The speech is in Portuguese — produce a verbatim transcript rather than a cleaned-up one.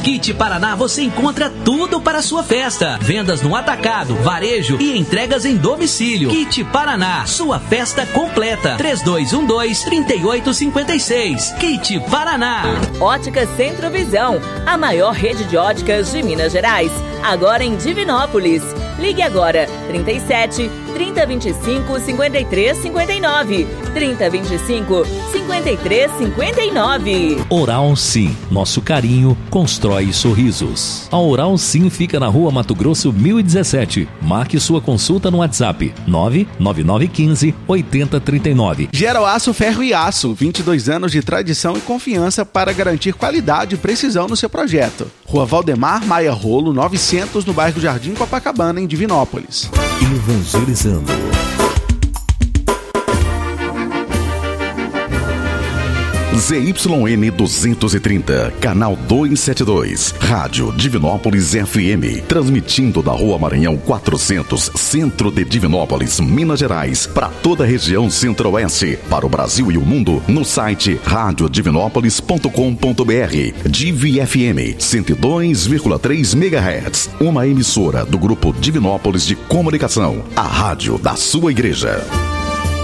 Kit Paraná você encontra tudo para a sua festa. Vendas no atacado, varejo e entregas em domicílio. Kit Paraná, sua festa completa. três dois um dois, três oito cinco seis. Kit Paraná. Ótica Centro Visão, a maior rede de óticas de Minas Gerais. Agora em Divinópolis. Ligue agora, trinta e sete, trinta, vinte e cinco, cinquenta e três, cinquenta e nove. trinta, vinte e cinco, cinquenta e três, cinquenta e nove. Oral Sim, nosso carinho constrói sorrisos. A Oral Sim fica na rua Mato Grosso mil e dezessete. Marque sua consulta no WhatsApp nove nove nove um cinco, oito zero três nove. Gero Aço, Ferro e Aço, vinte e dois anos de tradição e confiança para garantir qualidade e precisão no seu projeto. Rua Valdemar Maia Rolo, novecentos, no bairro Jardim Copacabana, em Divinópolis. Evangelizando. Z Y N duzentos e trinta, canal duzentos e setenta e dois, Rádio Divinópolis F M, transmitindo da Rua Maranhão quatrocentos, centro de Divinópolis, Minas Gerais, para toda a região centro-oeste, para o Brasil e o mundo, no site rádio divinópolis ponto com ponto b r. Divi F M cento e dois vírgula três megahertz, uma emissora do Grupo Divinópolis de Comunicação, a rádio da sua igreja.